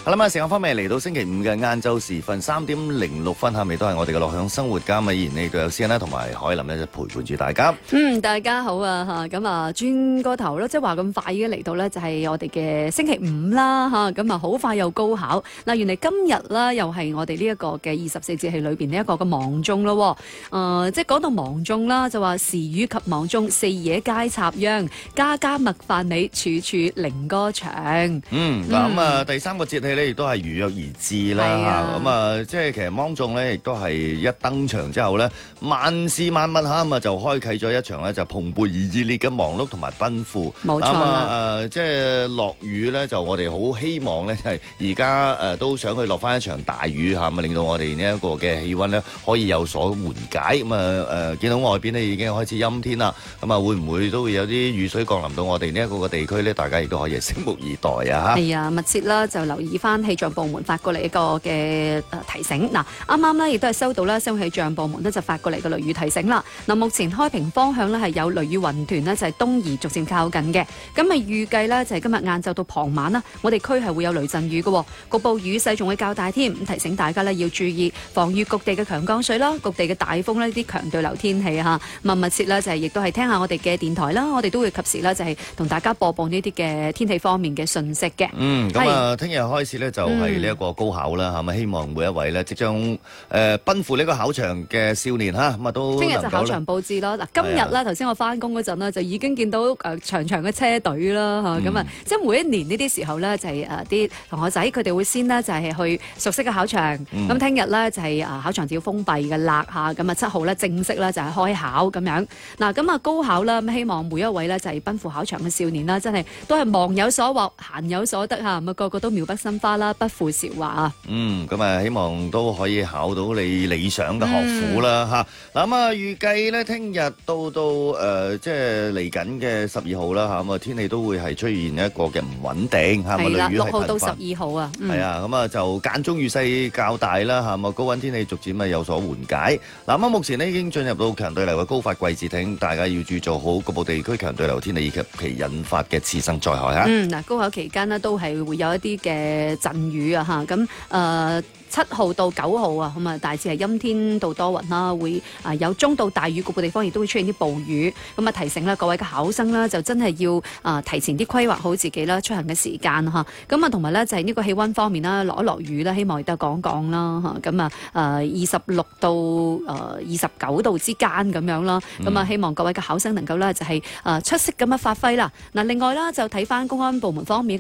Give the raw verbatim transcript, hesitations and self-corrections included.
好啦，咁啊，時間方面嚟到星期五嘅晏晝時分三點零六分，下面都係我哋嘅樂享生活家咪，依然呢度有詩欣啦，同埋海林咧就陪伴住大家。 嗯，大家好啊嚇，咁啊轉個頭啦，即係話咁快已經嚟到咧，就係我哋嘅星期五啦嚇，咁啊好快又高考嗱，原來今日啦又係我哋呢一個嘅二十四節氣裏邊呢一個嘅芒種咯，誒、呃、即係講到芒種啦，就話時雨及芒種，四野皆插秧，家家麥飯尾，處處靈歌長。 嗯，嗱咁啊第三個節氣咧亦都係如約而至啦嚇，咁啊即係其實芒種咧亦都係一登場之後咧，萬事萬物嚇咁啊就開啟咗一場咧就蓬勃而熱烈嘅忙碌同埋奔赴。 冇錯啦。 誒即係落雨咧，就我哋好希望咧係而家誒都想去落翻一場大雨嚇，咁啊令到我哋呢一個嘅氣温咧可以有所緩解。咁啊誒見到外邊咧已經開始陰天啦，咁啊會唔會都會有啲雨水降臨到我哋呢一個嘅地區咧？大家亦都可以拭目以待啊！嚇。係啊，密切啦，就留意翻氣象部門發過嚟一個嘅誒提醒。嗱，啱啱咧亦都係收到啦，消氣象部門咧就發過嚟嘅雷雨提醒啦。嗱，目前開平方向咧係有雷雨雲團呢，就係東移逐漸靠近嘅。咁啊預計呢，就係今日晏晝到傍晚啦，我哋區係會有雷陣雨嘅，局部雨勢仲會較大添。咁提醒大家呢，要注意防禦局地嘅強降水啦，局地嘅大風呢啲強對流天氣嚇。密密切啦，就係亦都係聽下我哋嘅電台啦，我哋都會及時啦，就係同大家播報呢啲嘅天氣方面嘅信息嘅。 嗯，咁啊，聽日開始呢，就係呢一個高考啦，係咪、嗯？希望每一位呢，即將誒、呃、奔赴呢個考場嘅少年嚇，咁啊都聽日就考場佈置咯。嗱，今日咧頭先我翻工嗰陣咧，就已經見到誒長長嘅車隊啦嚇，咁、嗯、啊，即係每一年呢啲時候咧，就係誒啲同學仔佢哋會先呢，就係去熟悉嘅考場。咁聽日咧就係誒考場就要封閉嘅啦嚇，咁啊七號咧正式咧就係開考咁樣。嗱，咁啊高考啦，咁希望每一位咧就係奔赴考場嘅少年啦，真係都係忙有所獲，閒有所得嚇，咁啊個個都妙筆生花啦，不負韶華啊！嗯，咁啊希望都可以考到你理想嘅學府啦嚇。嗱咁啊預計咧聽日到到誒即係嚟緊嘅十二號啦嚇，咁啊天氣都會係出現一個嘅唔穩定嚇， 係啦， 雷雨係頻繁。 六號到十二號啊， 係啊，咁啊就間中雨勢較大啦嚇，咁啊高溫天氣逐漸啊有所緩解。嗱咁啊目前咧已經進入到強對流嘅高發季節，請大家要注意做好局部地區強對流天氣以及其引發嘅次生災害嚇。 嗯，嗱高考期間呢都係會有一啲嘅陣雨啊嚇，咁誒七號到九號啊，咁啊大致係陰天到多雲啦，會啊有中到大雨，局部地方亦都會出現啲暴雨。咁啊提醒啦各位嘅考生啦，就真係要啊提前啲規劃好自己啦出行嘅時間嚇。咁啊同埋咧就係呢個氣温方面啦，落一落雨啦，希望亦都講講啦嚇。咁啊誒二十六到誒二十九度之間咁樣啦。咁啊希望各位嘅考生能夠咧就係誒出色咁樣發揮啦。嗱另外啦就睇翻公安部門方面。